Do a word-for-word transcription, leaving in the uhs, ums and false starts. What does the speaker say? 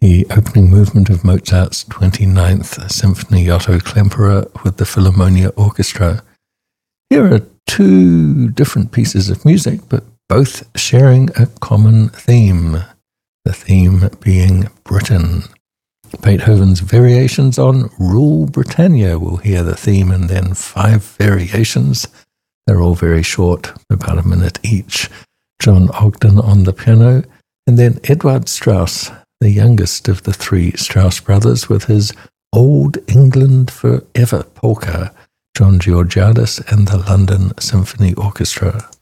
the opening movement of Mozart's twenty-ninth Symphony Otto Klemperer with the Philharmonia Orchestra. Here are two different pieces of music, but both sharing a common theme, the theme being Britain. Beethoven's Variations on Rule Britannia, we'll hear the theme and then five variations. They're all very short, about a minute each. John Ogden on the piano, and then Edward Strauss, the youngest of the three Strauss brothers, with his Old England Forever polka, John Georgiadis and the London Symphony Orchestra.